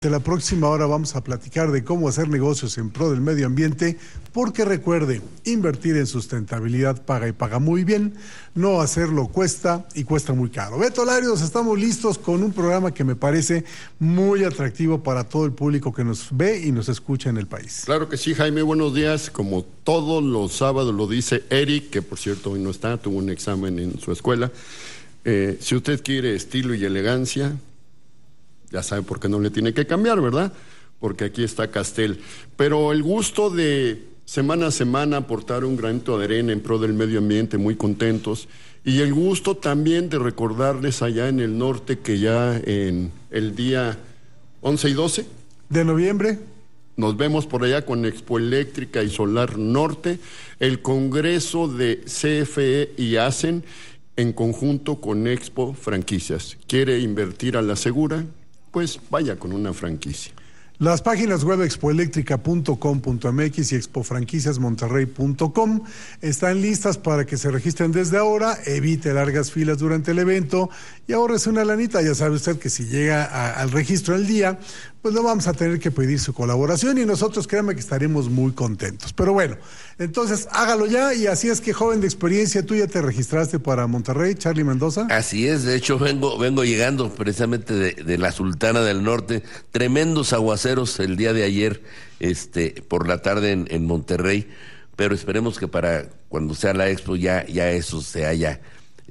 De la próxima hora vamos a platicar de cómo hacer negocios en pro del medio ambiente, porque recuerde, invertir en sustentabilidad paga y paga muy bien, no hacerlo cuesta y cuesta muy caro. Beto Larios, estamos listos con un programa que me parece muy atractivo para todo el público que nos ve y nos escucha en el país. Claro que sí, Jaime, buenos días. Como todos los sábados lo dice Eric, que por cierto hoy no está, tuvo un examen en su escuela. Si usted quiere estilo y elegancia, ya sabe por qué no le tiene que cambiar, ¿verdad? Porque aquí está Castel. Pero el gusto de semana a semana aportar un granito de arena en pro del medio ambiente, muy contentos. Y el gusto también de recordarles allá en el norte que ya en el día 11 y 12 de noviembre nos vemos por allá con Expo Eléctrica y Solar Norte, el Congreso de CFE y ACEN en conjunto con Expo Franquicias. ¿Quiere invertir a la segura? Pues vaya con una franquicia. Las páginas web expoeléctrica.com.mx y expofranquiciasmonterrey.com están listas para que se registren desde ahora, evite largas filas durante el evento y ahorrese una lanita. Ya sabe usted que si llega al registro del día, pues no vamos a tener que pedir su colaboración y nosotros créanme que estaremos muy contentos. Pero bueno, entonces hágalo ya y así es que, joven de experiencia, tú ya te registraste para Monterrey, Charlie Mendoza. Así es, de hecho vengo llegando precisamente de la Sultana del Norte, tremendos aguaceros el día de ayer, por la tarde en Monterrey, pero esperemos que para cuando sea la expo ya eso se haya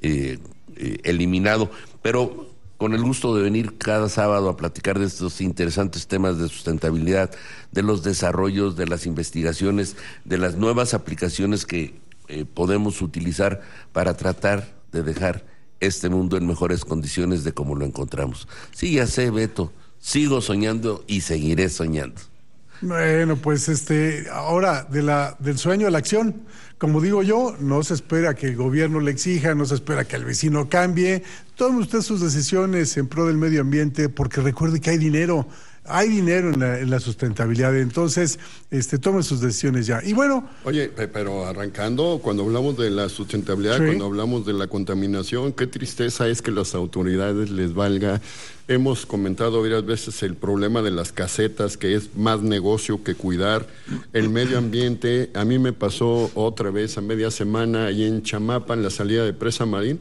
eliminado, pero con el gusto de venir cada sábado a platicar de estos interesantes temas de sustentabilidad, de los desarrollos, de las investigaciones, de las nuevas aplicaciones que podemos utilizar para tratar de dejar este mundo en mejores condiciones de como lo encontramos. Sí, ya sé, Beto, sigo soñando y seguiré soñando. Bueno, pues ahora del sueño a la acción. Como digo yo, no se espera que el gobierno le exija, no se espera que el vecino cambie. Tome usted sus decisiones en pro del medio ambiente, porque recuerde que hay dinero en la sustentabilidad. Entonces, tome sus decisiones ya. Y bueno. Oye, pero arrancando, cuando hablamos de la sustentabilidad, sí, cuando hablamos de la contaminación, qué tristeza es que las autoridades les valga. Hemos comentado varias veces el problema de las casetas, que es más negocio que cuidar el medio ambiente. A mí me pasó otra vez a media semana ahí en Chamapa, en la salida de Presa Marín,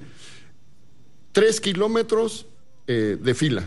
3 kilómetros de fila.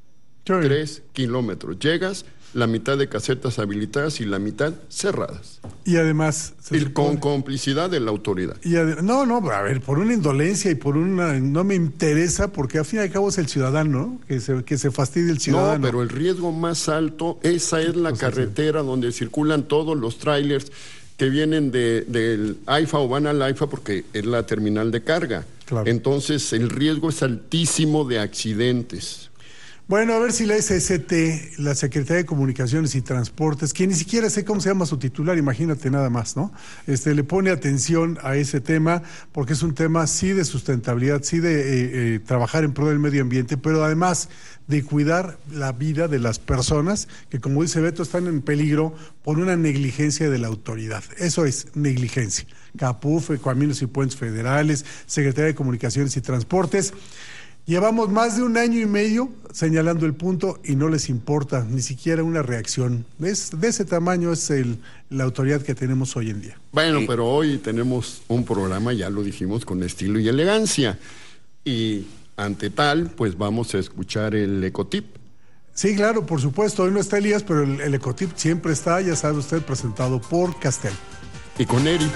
3 kilómetros. Llegas, la mitad de casetas habilitadas y la mitad cerradas. Y además con complicidad de la autoridad. A ver, por una indolencia y por no me interesa, porque al fin y al cabo es el ciudadano, ¿no? que se fastidie el ciudadano. No, pero el riesgo más alto, esa es la carretera donde circulan todos los trailers que vienen del AIFA o van al AIFA porque es la terminal de carga. Claro. Entonces el riesgo es altísimo de accidentes. Bueno, a ver si la SST, la Secretaría de Comunicaciones y Transportes, que ni siquiera sé cómo se llama su titular, imagínate nada más, ¿no? Le pone atención a ese tema, porque es un tema sí de sustentabilidad, sí de trabajar en pro del medio ambiente, pero además de cuidar la vida de las personas que, como dice Beto, están en peligro por una negligencia de la autoridad. Eso es negligencia. CAPUF, Caminos y Puentes Federales, Secretaría de Comunicaciones y Transportes. Llevamos más de 1 año y medio señalando el punto y no les importa ni siquiera una reacción. De ese tamaño es la autoridad que tenemos hoy en día. Bueno, pero hoy tenemos un programa, ya lo dijimos, con estilo y elegancia. Y ante tal, pues vamos a escuchar el Ecotip. Sí, claro, por supuesto. Hoy no está Elías, pero el Ecotip siempre está, ya sabe usted, presentado por Castel. Y con Eric.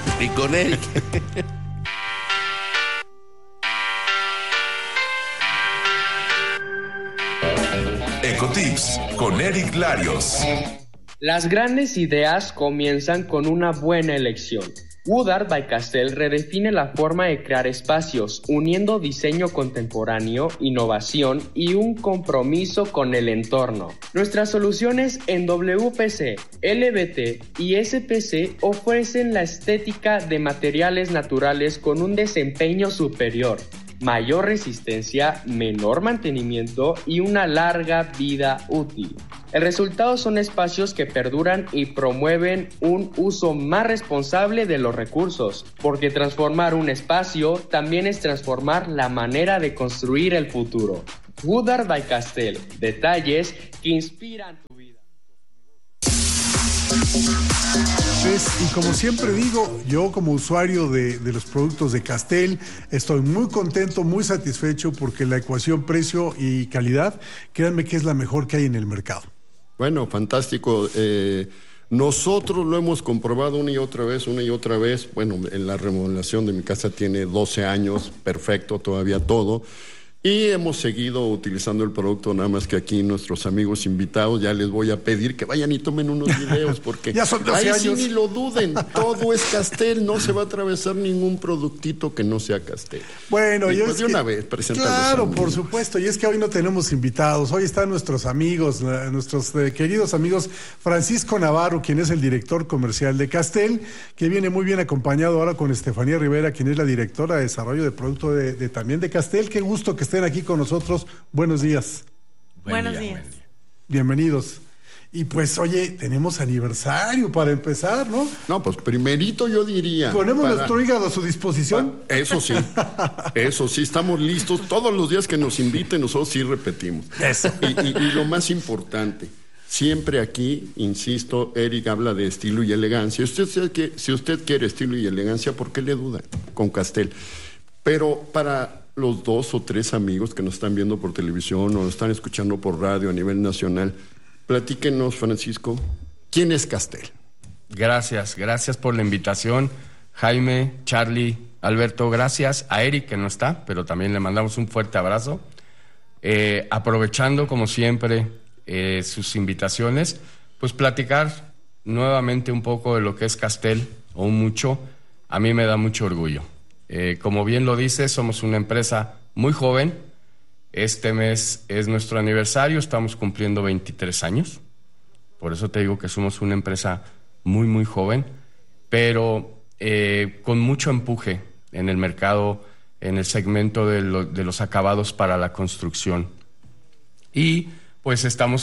Ecotips con Eric Larios. Las grandes ideas comienzan con una buena elección. Woodard by Castel redefine la forma de crear espacios, uniendo diseño contemporáneo, innovación y un compromiso con el entorno. Nuestras soluciones en WPC, LVT y SPC ofrecen la estética de materiales naturales con un desempeño superior, mayor resistencia, menor mantenimiento y una larga vida útil. El resultado son espacios que perduran y promueven un uso más responsable de los recursos, porque transformar un espacio también es transformar la manera de construir el futuro. Woodard by Castel, detalles que inspiran tu vida. Y como siempre digo, yo como usuario de los productos de Castel estoy muy contento, muy satisfecho porque la ecuación precio y calidad, créanme que es la mejor que hay en el mercado. Bueno, fantástico. Nosotros lo hemos comprobado una y otra vez. Bueno, en la remodelación de mi casa tiene 12 años, perfecto, todavía todo. Y hemos seguido utilizando el producto, nada más que aquí nuestros amigos invitados ya les voy a pedir que vayan y tomen unos videos porque ya son 12 ahí años. Sí ni lo duden, todo es Castel, no se va a atravesar ningún productito que no sea Castel. Bueno, y yo pues de una vez presentarlos. Claro, por supuesto, y es que hoy no tenemos invitados, hoy están nuestros amigos, nuestros queridos amigos Francisco Navarro, quien es el director comercial de Castel, que viene muy bien acompañado ahora con Estefanía Rivera, quien es la directora de desarrollo de producto también de Castel. Qué gusto que estén aquí con nosotros. Buenos días. Buenos días. Bienvenidos. Y pues, oye, tenemos aniversario para empezar, ¿no? No, pues primerito yo diría. ¿Ponemos nuestro hígado a su disposición? Eso sí, estamos listos. Todos los días que nos inviten, nosotros sí repetimos. Eso. Y lo más importante, siempre aquí, insisto, Eric habla de estilo y elegancia. Si usted quiere estilo y elegancia, ¿por qué le duda? Con Castel. Pero para los 2 o 3 amigos que nos están viendo por televisión o nos están escuchando por radio a nivel nacional, platíquenos, Francisco, ¿quién es Castel? Gracias por la invitación, Jaime, Charlie, Alberto, gracias a Eric que no está, pero también le mandamos un fuerte abrazo. Aprovechando como siempre sus invitaciones, pues platicar nuevamente un poco de lo que es Castel, o mucho, a mí me da mucho orgullo. Como bien lo dice, somos una empresa muy joven. Este mes es nuestro aniversario, estamos cumpliendo 23 años. Por eso te digo que somos una empresa muy, muy joven, pero con mucho empuje en el mercado, en el segmento de los acabados para la construcción. Y pues estamos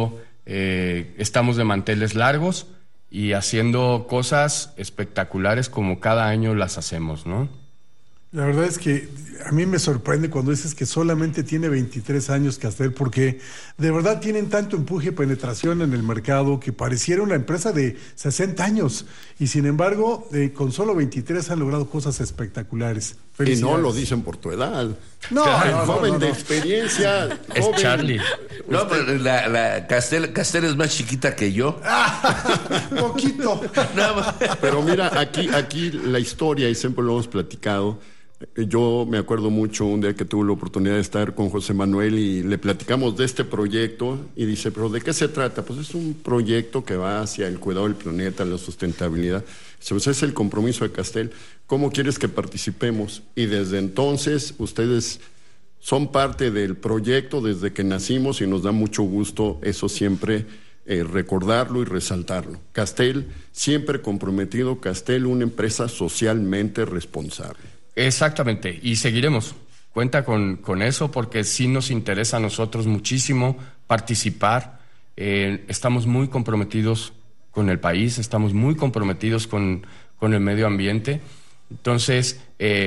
de manteles largos y haciendo cosas espectaculares como cada año las hacemos, ¿no? La verdad es que a mí me sorprende cuando dices que solamente tiene 23 años Castel, porque de verdad tienen tanto empuje y penetración en el mercado que pareciera una empresa de 60 años. Y sin embargo, con solo 23 han logrado cosas espectaculares. Y no lo dicen por tu edad. No, joven de experiencia. Es joven. Charlie. No, pero Castel es más chiquita que yo. Poquito. Pero mira, aquí la historia, y siempre lo hemos platicado. Yo me acuerdo mucho un día que tuve la oportunidad de estar con José Manuel y le platicamos de este proyecto y dice, ¿pero de qué se trata? Pues es un proyecto que va hacia el cuidado del planeta, la sustentabilidad. Dice, pues es el compromiso de Castel. ¿Cómo quieres que participemos? Y desde entonces ustedes son parte del proyecto desde que nacimos y nos da mucho gusto eso siempre recordarlo y resaltarlo. Castel siempre comprometido, Castel una empresa socialmente responsable. Exactamente, y seguiremos. Cuenta con eso porque sí nos interesa a nosotros muchísimo participar. Estamos muy comprometidos con el país, estamos muy comprometidos con el medio ambiente. Entonces,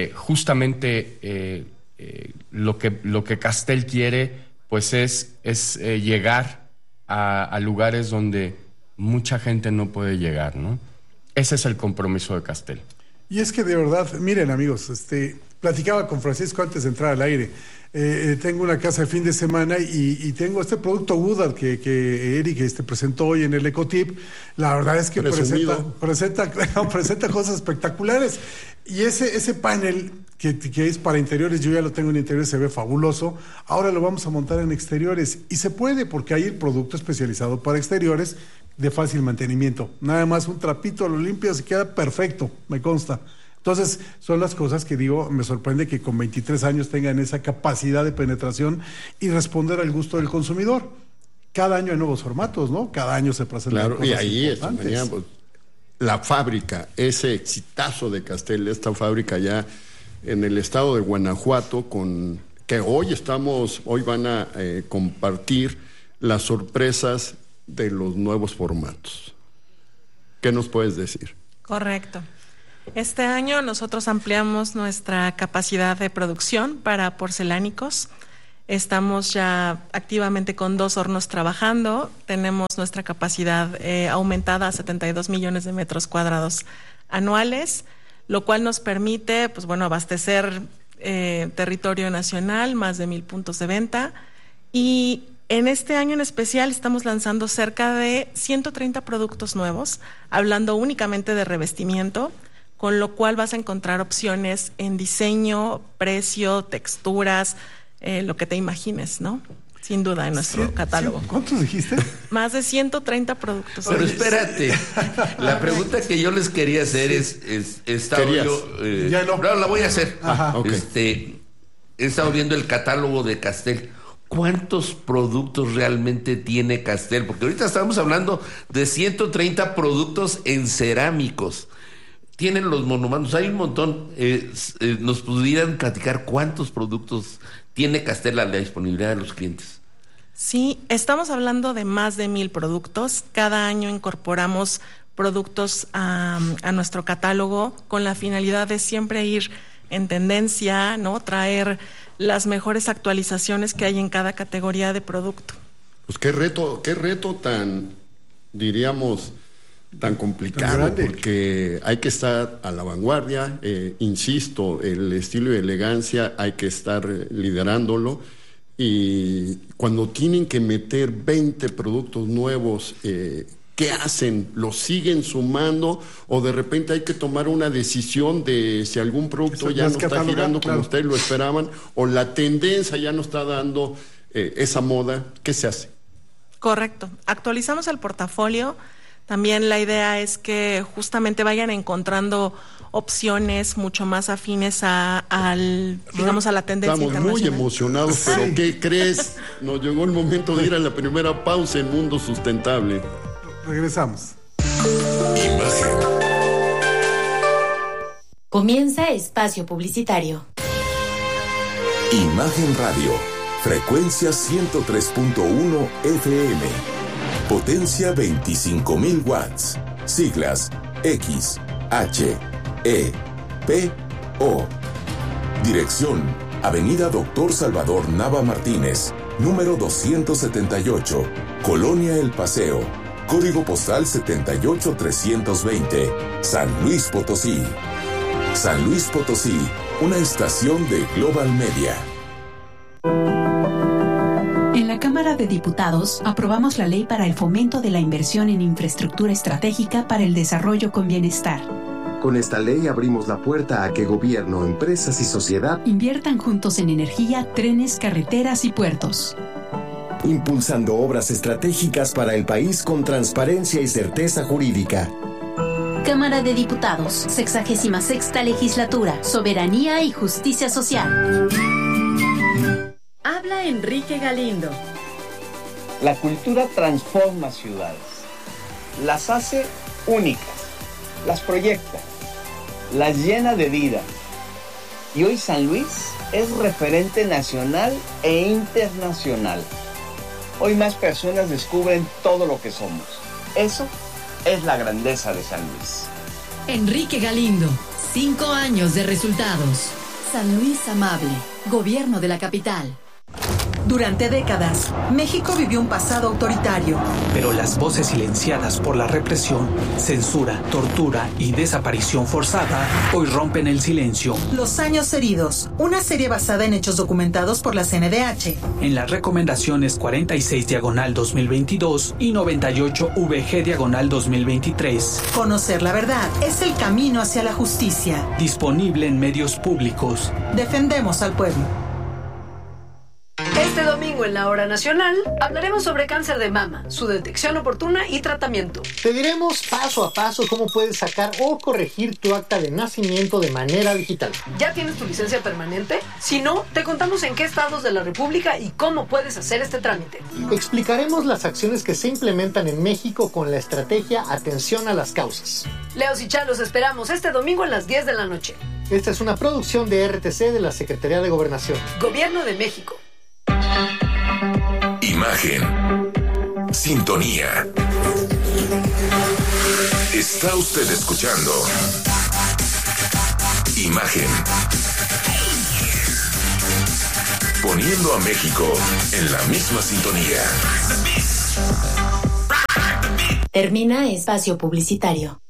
justamente lo que Castel quiere pues es llegar a lugares donde mucha gente no puede llegar, ¿no? Ese es el compromiso de Castel. Y es que de verdad, miren amigos, platicaba con Francisco antes de entrar al aire. Tengo una casa de fin de semana y tengo este producto Woodard que Eric presentó hoy en el Ecotip. La verdad es que presenta cosas espectaculares. Y ese panel que es para interiores, yo ya lo tengo en interiores, se ve fabuloso. Ahora lo vamos a montar en exteriores. Y se puede porque hay el producto especializado para exteriores de fácil mantenimiento. Nada más un trapito, lo limpias y queda perfecto, me consta. Entonces, son las cosas que digo, me sorprende que con 23 años tengan esa capacidad de penetración y responder al gusto del consumidor. Cada año hay nuevos formatos, ¿no? Cada año se presentan cosas y ahí importantes. La fábrica, ese exitazo de Castel, esta fábrica ya en el estado de Guanajuato, que hoy van a compartir las sorpresas de los nuevos formatos. ¿Qué nos puedes decir? Correcto. Este año nosotros ampliamos nuestra capacidad de producción para porcelánicos. Estamos ya activamente con 2 hornos trabajando. Tenemos nuestra capacidad aumentada a 72 millones de metros cuadrados anuales, lo cual nos permite, pues bueno, abastecer territorio nacional, más de 1,000 puntos de venta. Y en este año en especial estamos lanzando cerca de 130 productos nuevos, hablando únicamente de revestimiento, con lo cual vas a encontrar opciones en diseño, precio, texturas, lo que te imagines, ¿no? Sin duda, en nuestro catálogo. ¿Cuántos dijiste? Más de 130 productos. Pero espérate, la pregunta que yo les quería hacer la voy a hacer. Ajá, okay. He estado viendo el catálogo de Castel. ¿Cuántos productos realmente tiene Castel? Porque ahorita estamos hablando de 130 productos en cerámicos. Tienen los monumentos, hay un montón. ¿Nos pudieran platicar cuántos productos tiene Castel a la disponibilidad de los clientes? Sí, estamos hablando de más de 1,000 productos. Cada año incorporamos productos a nuestro catálogo con la finalidad de siempre ir en tendencia, ¿no? Traer las mejores actualizaciones que hay en cada categoría de producto. Pues qué reto tan, diríamos, tan complicado, porque hay que estar a la vanguardia, insisto, el estilo y elegancia hay que estar liderándolo, y cuando tienen que meter 20 productos nuevos, ¿qué hacen? ¿Los siguen sumando o de repente hay que tomar una decisión de si algún producto ya no está girando como ustedes lo esperaban o la tendencia ya no está dando esa moda? ¿Qué se hace? Correcto. Actualizamos el portafolio. También la idea es que justamente vayan encontrando opciones mucho más afines a la tendencia internacional. Estamos muy emocionados, pero ¿qué crees? Nos llegó el momento de ir a la primera pausa en Mundo Sustentable. Regresamos. Imagen. Comienza espacio publicitario. Imagen Radio. Frecuencia 103.1 FM. Potencia 25,000 watts. Siglas X, H, E, P, O. Dirección: Avenida Doctor Salvador Nava Martínez, número 278, Colonia El Paseo. Código postal 78320, San Luis Potosí. San Luis Potosí, una estación de Global Media. En la Cámara de Diputados aprobamos la ley para el fomento de la inversión en infraestructura estratégica para el desarrollo con bienestar. Con esta ley abrimos la puerta a que gobierno, empresas y sociedad inviertan juntos en energía, trenes, carreteras y puertos. Impulsando obras estratégicas para el país con transparencia y certeza jurídica. Cámara de Diputados, 66ª Legislatura, Soberanía y Justicia Social. Habla Enrique Galindo. La cultura transforma ciudades, las hace únicas, las proyecta, las llena de vida. Y hoy San Luis es referente nacional e internacional. Hoy más personas descubren todo lo que somos. Eso es la grandeza de San Luis. Enrique Galindo, 5 años de resultados. San Luis Amable, Gobierno de la Capital. Durante décadas, México vivió un pasado autoritario. Pero las voces silenciadas por la represión, censura, tortura y desaparición forzada hoy rompen el silencio. Los años heridos, una serie basada en hechos documentados por la CNDH. En las recomendaciones 46/2022 y 98/VG/2023. Conocer la verdad es el camino hacia la justicia. Disponible en medios públicos. Defendemos al pueblo. Este domingo en la Hora Nacional hablaremos sobre cáncer de mama, su detección oportuna y tratamiento. Te diremos paso a paso cómo puedes sacar o corregir tu acta de nacimiento de manera digital. ¿Ya tienes tu licencia permanente? Si no, te contamos en qué estados de la República y cómo puedes hacer este trámite. Explicaremos las acciones que se implementan en México con la estrategia Atención a las Causas. Leos y Chá, los esperamos este domingo a las 10 de la noche. Esta es una producción de RTC de la Secretaría de Gobernación. Gobierno de México. Imagen. Sintonía. Está usted escuchando Imagen. Poniendo a México en la misma sintonía. Termina espacio publicitario.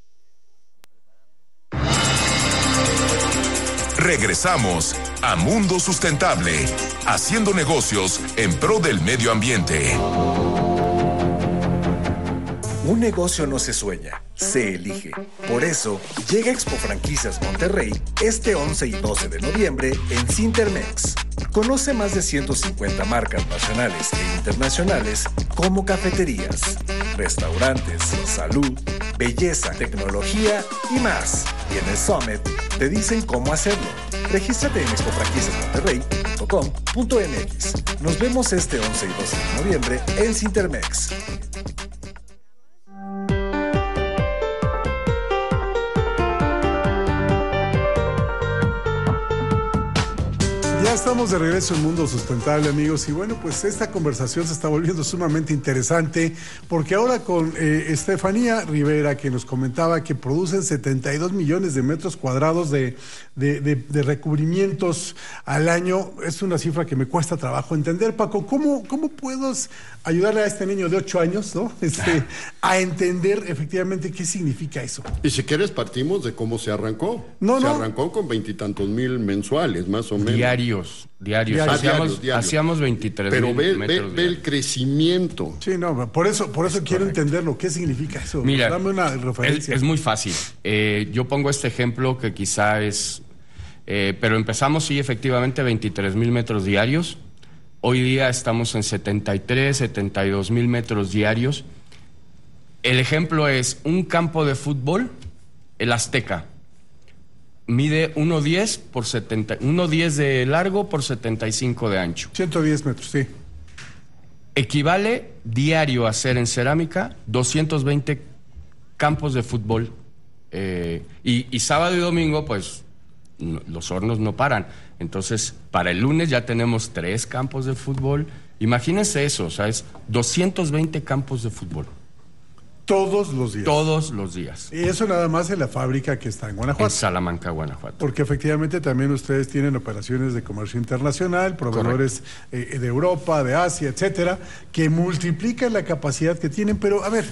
Regresamos a Mundo Sustentable, haciendo negocios en pro del medio ambiente. Un negocio no se sueña, se elige. Por eso, llega Expo Franquicias Monterrey este 11 y 12 de noviembre en Cintermex. Conoce más de 150 marcas nacionales e internacionales como cafeterías, restaurantes, salud, belleza, tecnología y más. Y en el Summit te dicen cómo hacerlo. Regístrate en expofranquiciasmonterrey.com.mx. Nos vemos este 11 y 12 de noviembre en Cintermex. Ya estamos de regreso en Mundo Sustentable, amigos, y bueno, pues esta conversación se está volviendo sumamente interesante porque ahora con Estefanía Rivera, que nos comentaba que producen 72 millones de metros cuadrados de recubrimientos al año, es una cifra que me cuesta trabajo entender. Paco, ¿cómo puedes ayudarle a este niño de 8 años, ¿no? A entender efectivamente qué significa eso? Y si quieres partimos de cómo se arrancó. Se arrancó con 20 y tantos mil mensuales, más o menos. Diarios. Hacíamos 23 Pero mil ve el crecimiento. Sí, no, por eso quiero entenderlo. ¿Qué significa eso? Mira, dame una referencia. Es muy fácil. Yo pongo este ejemplo que quizá es... pero empezamos, sí, efectivamente, 23 mil metros diarios. Hoy día estamos en 73, 72 mil metros diarios. El ejemplo es un campo de fútbol, el Azteca. Mide 1.10 de largo por 75 de ancho. 110 metros, sí. Equivale diario a hacer en cerámica 220 campos de fútbol. Y sábado y domingo, pues, los hornos no paran. Entonces, para el lunes ya tenemos 3 campos de fútbol. Imagínense eso, o sea, es 220 campos de fútbol. Todos los días. Todos los días. Y eso nada más en la fábrica que está en Guanajuato. En Salamanca, Guanajuato. Porque efectivamente también ustedes tienen operaciones de comercio internacional, proveedores de Europa, de Asia, etcétera, que multiplican la capacidad que tienen. Pero, a ver,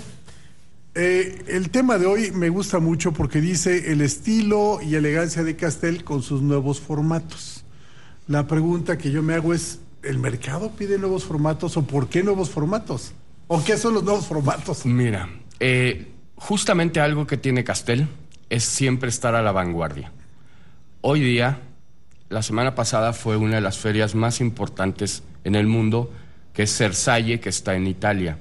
el tema de hoy me gusta mucho porque dice el estilo y elegancia de Castel con sus nuevos formatos. La pregunta que yo me hago es, ¿el mercado pide nuevos formatos o por qué nuevos formatos? ¿O qué son los nuevos formatos? Mira, justamente algo que tiene Castel es siempre estar a la vanguardia. Hoy día, la semana pasada fue una de las ferias más importantes en el mundo, que es Versailles, que está en Italia.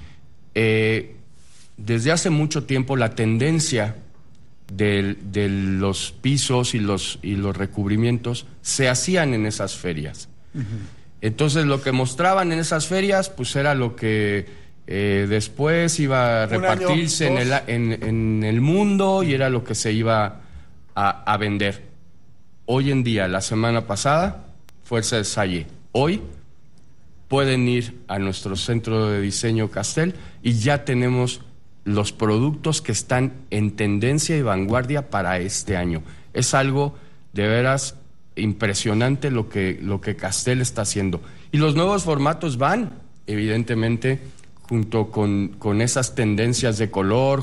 Desde hace mucho tiempo la tendencia de los pisos y los recubrimientos se hacían en esas ferias. Entonces lo que mostraban en esas ferias pues era lo que después iba a repartirse en el mundo y era lo que se iba a vender. Hoy en día, la semana pasada, fue Versailles. Hoy pueden ir a nuestro centro de diseño Castel y ya tenemos los productos que están en tendencia y vanguardia para este año. Es algo de veras impresionante lo que Castel está haciendo. Y los nuevos formatos van, evidentemente, junto con esas tendencias de color,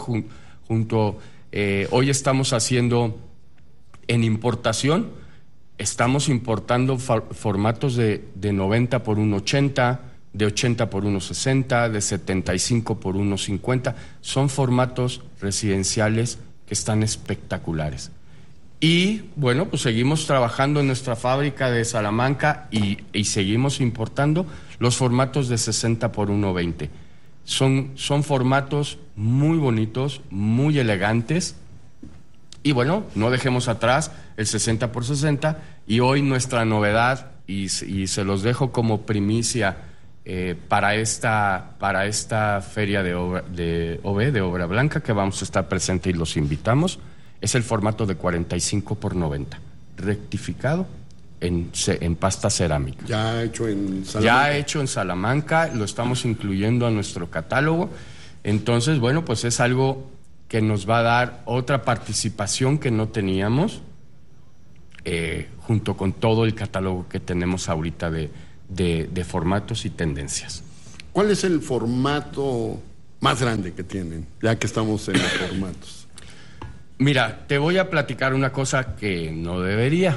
hoy estamos haciendo en importación, estamos importando formatos de 90 por 1.80, de 80 por 1.60, de 75 por 1.50. Son formatos residenciales que están espectaculares. Y bueno, pues seguimos trabajando en nuestra fábrica de Salamanca y seguimos importando los formatos de 60 por 1.20. Son formatos muy bonitos, muy elegantes. Y bueno, no dejemos atrás el 60 por 60. Y hoy nuestra novedad, y se los dejo como primicia para esta feria de obra blanca que vamos a estar presente y los invitamos, es el formato de 45 por 90, rectificado en pasta cerámica. Ya hecho en Salamanca. Ya hecho en Salamanca, lo estamos incluyendo a nuestro catálogo. Entonces, bueno, pues es algo que nos va a dar otra participación que no teníamos. junto con todo el catálogo que tenemos ahorita de formatos y tendencias. ¿Cuál es el formato más grande que tienen, ya que estamos en los formatos? Mira, te voy a platicar una cosa que no debería.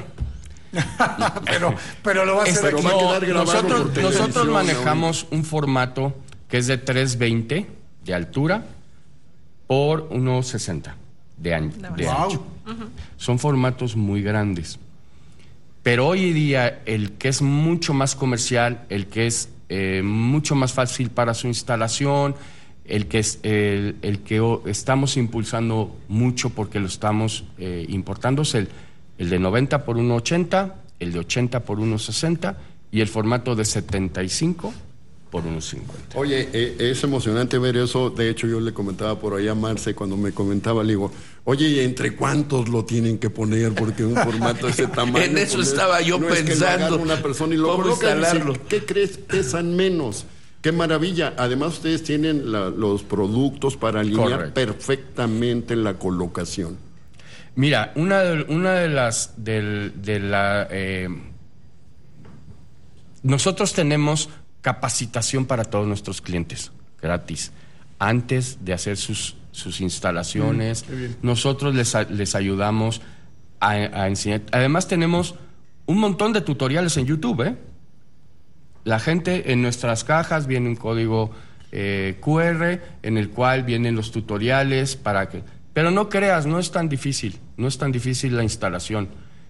pero lo va a hacer aquí. Nosotros manejamos un formato que es de 320 de altura por 1.60 de ancho. Son formatos muy grandes. Pero hoy día el que es mucho más comercial, el que es mucho más fácil para su instalación, el que estamos impulsando mucho porque lo estamos importando es el de 90 por 1.80, el de 80 por 1.60 y el formato de 75 por 1.50. Oye, es emocionante ver eso. De hecho, yo le comentaba por ahí a Marce cuando me comentaba, le digo, oye, ¿y entre cuántos lo tienen que poner? Porque un formato de ese tamaño... En eso estaba yo pensando. Es que lo agarra una persona y lo coloca y dice, ¿qué crees? Pesan menos. ¡Qué maravilla! Además, ustedes tienen los productos para alinear perfectamente la colocación. Mira, una de las... nosotros tenemos capacitación para todos nuestros clientes, gratis, antes de hacer sus instalaciones. Nosotros les ayudamos a enseñar. Además, tenemos un montón de tutoriales en YouTube, La gente en nuestras cajas viene un código QR en el cual vienen los tutoriales para que... Pero no creas, no es tan difícil la instalación.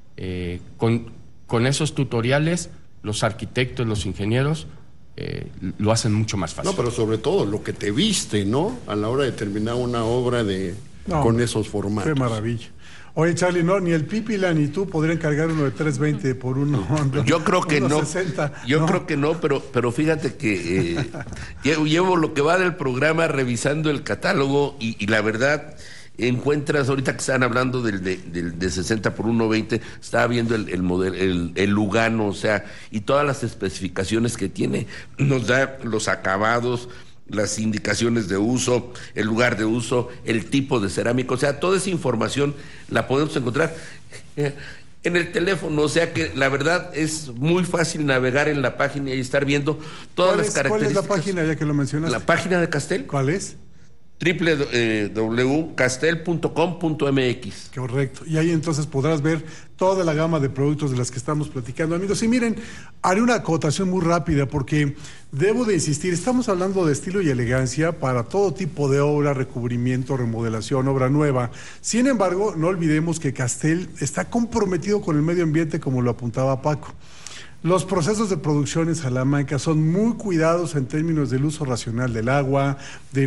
Con esos tutoriales, los arquitectos, los ingenieros lo hacen mucho más fácil. No, pero sobre todo lo que te viste, ¿no? A la hora de terminar una obra con esos formatos. Qué maravilla. Oye, Charlie, no, ni el Pípila ni tú podrían cargar uno de 320 por uno. Yo creo que no. 60, Yo creo que no, pero fíjate que llevo lo que va del programa revisando el catálogo y la verdad encuentras, ahorita que están hablando del de 60 por 1.20, estaba viendo el modelo, el Lugano, o sea, y todas las especificaciones que tiene, nos da los acabados, las indicaciones de uso, el lugar de uso, el tipo de cerámica, o sea, toda esa información la podemos encontrar en el teléfono, o sea que la verdad es muy fácil navegar en la página y estar viendo todas las características. ¿Cuál es la página, ya que lo mencionaste? La página de Castel. ¿Cuál es? www.castel.com.mx. Correcto, y ahí entonces podrás ver toda la gama de productos de las que estamos platicando, amigos. Y miren, haré una acotación muy rápida porque debo de insistir, estamos hablando de estilo y elegancia para todo tipo de obra, recubrimiento, remodelación, obra nueva. Sin embargo, no olvidemos que Castel está comprometido con el medio ambiente, como lo apuntaba Paco. Los procesos de producción en Salamanca son muy cuidados en términos del uso racional del agua,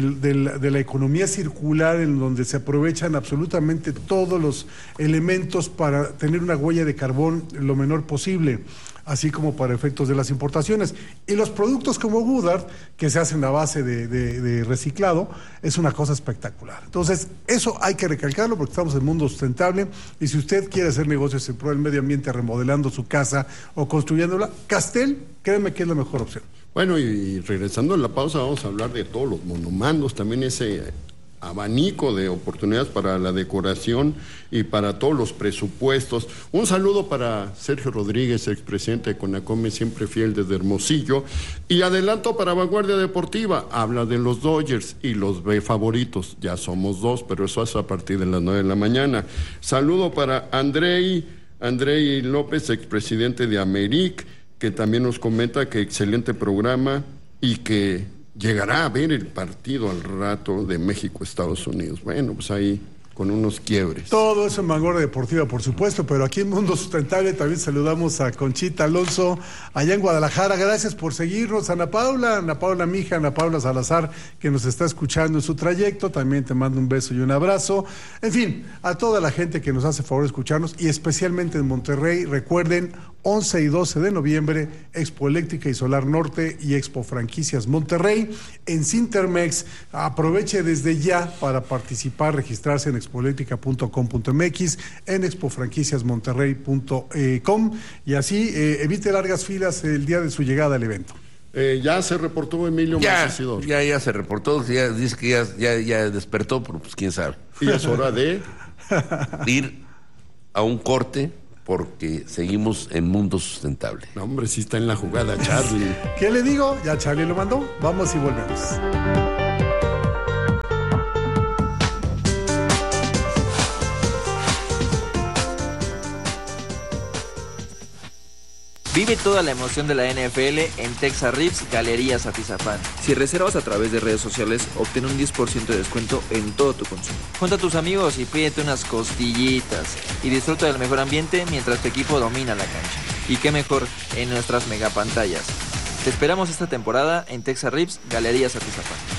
de la economía circular, en donde se aprovechan absolutamente todos los elementos para tener una huella de carbón lo menor posible, así como para efectos de las importaciones. Y los productos como Woodard, que se hacen a base de reciclado, es una cosa espectacular. Entonces, eso hay que recalcarlo porque estamos en el mundo sustentable y si usted quiere hacer negocios en pro del medio ambiente, remodelando su casa o construyéndola, Castel, créeme que es la mejor opción. Bueno, y regresando a la pausa, vamos a hablar de todos los monomandos, también ese abanico de oportunidades para la decoración y para todos los presupuestos. Un saludo para Sergio Rodríguez, expresidente de Conacome, siempre fiel desde Hermosillo. Y adelanto para Vanguardia Deportiva, habla de los Dodgers y los B favoritos. Ya somos dos, pero eso es a partir de las 9 de la mañana. Saludo para Andrei López, expresidente de Americ, que también nos comenta que excelente programa y que llegará a ver el partido al rato de México-Estados Unidos. Bueno, pues ahí con unos quiebres. Todo eso en Vanguardia Deportiva, por supuesto, pero aquí en Mundo Sustentable también saludamos a Conchita Alonso, allá en Guadalajara. Gracias por seguirnos. Ana Paula, mi hija, Ana Paula Salazar, que nos está escuchando en su trayecto, también te mando un beso y un abrazo. En fin, a toda la gente que nos hace favor de escucharnos, y especialmente en Monterrey, recuerden, 11 y 12 de noviembre, Expo Eléctrica y Solar Norte y Expo Franquicias Monterrey. En Cintermex, aproveche desde ya para participar, registrarse en expoeléctrica.com.mx, en expofranquiciasmonterrey.com y así evite largas filas el día de su llegada al evento. Ya se reportó Emilio Macesidor. Ya se reportó, ya dice que ya despertó, pero pues quién sabe. Y es hora de ir a un corte porque seguimos en Mundo Sustentable. No, hombre, sí está en la jugada, Charlie. ¿Qué le digo? Ya Charlie lo mandó. Vamos y volvemos. Vive toda la emoción de la NFL en Texa Rips Galerías Atizapán. Si reservas a través de redes sociales, obtén un 10% de descuento en todo tu consumo. Junta a tus amigos y pídete unas costillitas y disfruta del mejor ambiente mientras tu equipo domina la cancha. Y qué mejor, en nuestras megapantallas. Te esperamos esta temporada en Texa Rips Galerías Atizapán.